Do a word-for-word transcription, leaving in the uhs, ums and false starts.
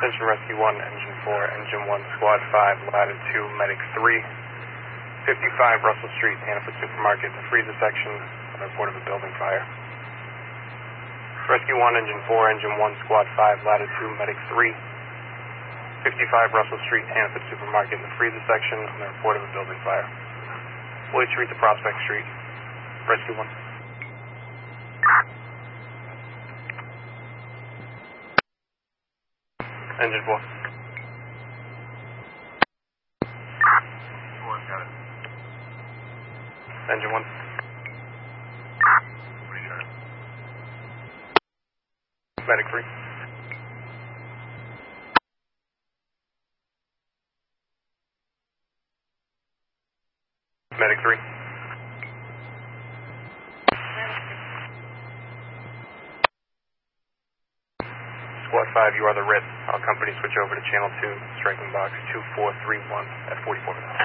Attention Rescue one, Engine four, Engine one, Squad five, Ladder two, Medic three, fifty-five Russell Street, Hannaford Supermarket, the freezer section, on the report of a building fire. Rescue one, Engine four, Engine one, Squad five, Ladder two, Medic three, fifty-five Russell Street, Hannaford Supermarket, the freezer section, on the report of a building fire. Lloyd Street to Prospect Street. Rescue one. Engine four. Four, got it. Engine one. What are you trying? Medic three. Medic three. Squad five, you are the red. Our company switch over to channel two, striking box two four three one at forty-four minutes.